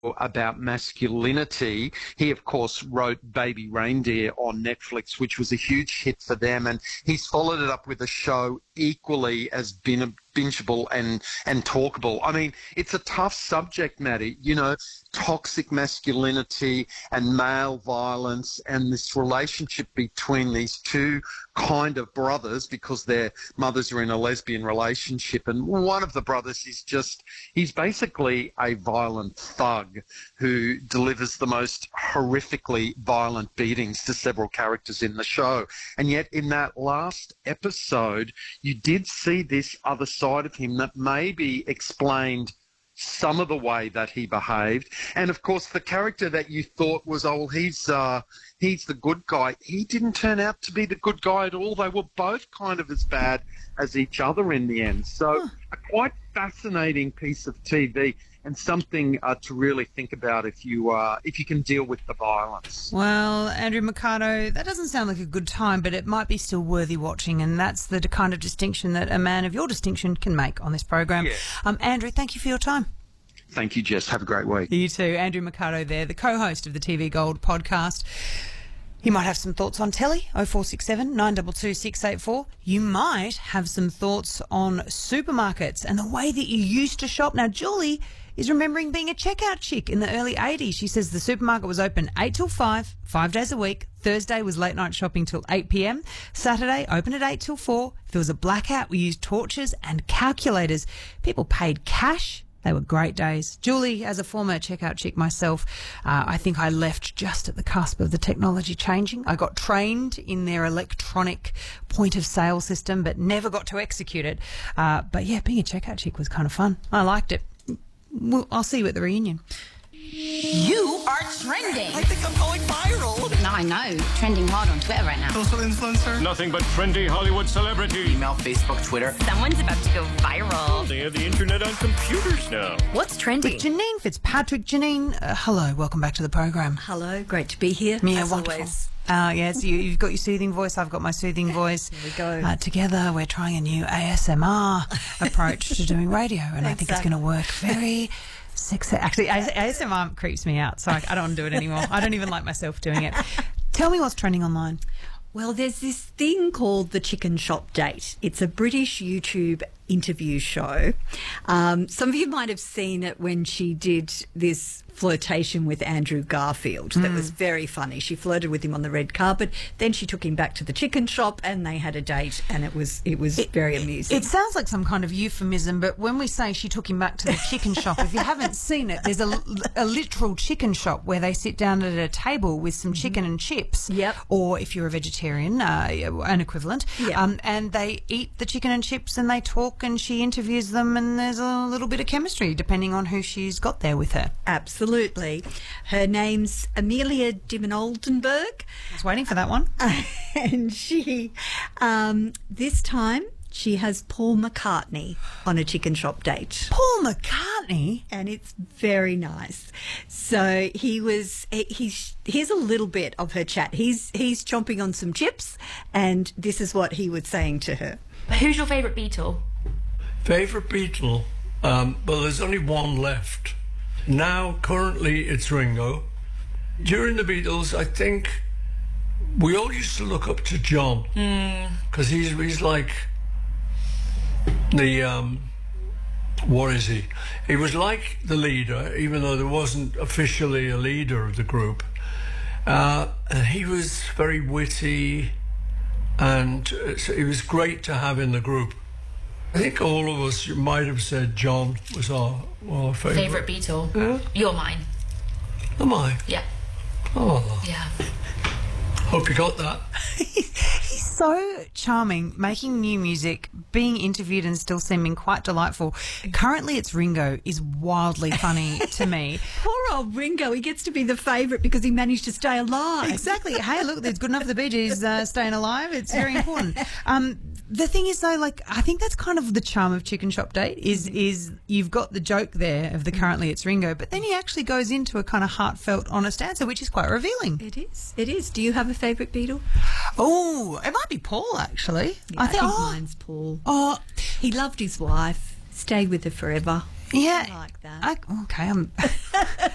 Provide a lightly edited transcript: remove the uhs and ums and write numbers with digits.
about masculinity. He, of course, wrote Baby Reindeer on Netflix, which was a huge hit for them, and he's followed it up with a show equally as bingeable and talkable. I mean, it's a tough subject, Maddie, you know, toxic masculinity and male violence and this relationship between these two kind of brothers, because their mothers are in a lesbian relationship, and one of the brothers is he's basically a violent thug who delivers the most horrifically violent beatings to several characters in the show. And yet in that last episode, you did see this other side of him that maybe explained some of the way that he behaved. And of course, the character that you thought was, he's the good guy, he didn't turn out to be the good guy at all. They were both kind of as bad as each other in the end. So a quite fascinating piece of TV, and something to really think about if you can deal with the violence. Well, Andrew Mercado, that doesn't sound like a good time, but it might be still worthy watching, and that's the kind of distinction that a man of your distinction can make on this program. Yeah. Andrew, thank you for your time. Thank you, Jess. Have a great week. You too. Andrew Mercado there, the co-host of the TV Gold podcast. He might have some thoughts on telly, 0467 922 684. You might have some thoughts on supermarkets and the way that you used to shop. Now, Julie is remembering being a checkout chick in the early 80s. She says the supermarket was open 8 till 5, 5 days a week. Thursday was late night shopping till 8 p.m. Saturday, open at 8 till 4. If there was a blackout, we used torches and calculators. People paid cash. They were great days. Julie, as a former checkout chick myself, I think I left just at the cusp of the technology changing. I got trained in their electronic point of sale system, but never got to execute it. But yeah, being a checkout chick was kind of fun. I liked it. Well, I'll see you at the reunion. You are trending. I think I'm going viral. No, I know. Trending hard on Twitter right now. Social influencer. Nothing but trendy Hollywood celebrity. Email, Facebook, Twitter. Someone's about to go viral. They have the internet on computers now. What's trending? With Janine Fitzpatrick. Janine, hello. Welcome back to the program. Hello. Great to be here. Yeah, as wonderful. Always. Yes, you've got your soothing voice. I've got my soothing voice. Here we go. Together, we're trying a new ASMR approach to doing radio, and I think it's going to work very sexy. Actually, ASMR creeps me out, so I don't want to do it anymore. I don't even like myself doing it. Tell me what's trending online. Well, there's this thing called the Chicken Shop Date. It's a British YouTube interview show. Some of you might have seen it when she did this flirtation with Andrew Garfield. That was very funny. She flirted with him on the red carpet. Then she took him back to the chicken shop and they had a date, and it was very amusing. It sounds like some kind of euphemism, but when we say she took him back to the chicken shop, if you haven't seen it, there's a literal chicken shop where they sit down at a table with some chicken and chips. Yep. Or if you're a vegetarian, an equivalent. Yep. And they eat the chicken and chips and they talk, and she interviews them, and there's a little bit of chemistry depending on who she's got there with her. Absolutely. Her name's Amelia Dimon Oldenburg. I was waiting for that one. And she, this time, she has Paul McCartney on a chicken shop date. Paul McCartney? And it's very nice. So here's a little bit of her chat. He's chomping on some chips, and this is what he was saying to her. Who's your favourite Beatle? Favourite Beatle? Well, there's only one left. Now, currently, it's Ringo. During the Beatles, I think we all used to look up to John, because he's like the what is he? He was like the leader, even though there wasn't officially a leader of the group. And he was very witty, and so it was great to have in the group. I think all of us might have said John was our favourite. Favourite Beatle? Yeah. You're mine. Am I? Yeah. Oh. Yeah. Hope you got that. He's so charming, making new music, being interviewed and still seeming quite delightful. Currently it's Ringo is wildly funny to me. Poor old Ringo, he gets to be the favourite because he managed to stay alive. Exactly. Hey, look, it's good enough for the Bee Gees staying alive. It's very important. The thing is, though, like, I think that's kind of the charm of Chicken Shop Date is you've got the joke there of the currently it's Ringo, but then he actually goes into a kind of heartfelt, honest answer, which is quite revealing. It is. It is. Do you have a favourite Beatle? Oh, it might be Paul, actually. Yeah, I think mine's Paul. Oh, he loved his wife, stayed with her forever. yeah. I like that. Okay,